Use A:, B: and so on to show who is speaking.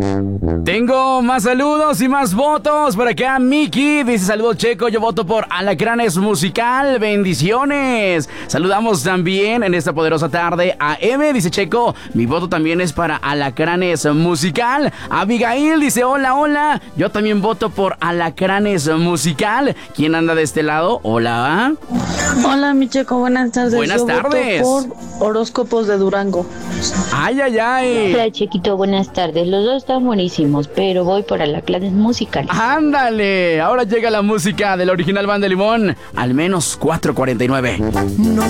A: Tengo más saludos y más votos. Por acá Miki dice: saludos Checo, yo voto por Alacranes Musical, bendiciones. Saludamos también en esta poderosa tarde a M, dice Checo, mi voto también es para Alacranes Musical. Abigail dice: hola, hola, yo también voto por Alacranes Musical. ¿Quién anda de este lado? Hola.
B: Hola, mi Checo, buenas tardes.
A: Buenas tardes.
B: Voto por Horóscopos de Durango.
A: Ay, ay, ay.
C: Hola, Chequito, buenas tardes. Los dos están buenísimos, pero voy por Alacranes Musical.
A: Ándale, ahora llega la música del original Banda Limón, al menos 4:49.
D: No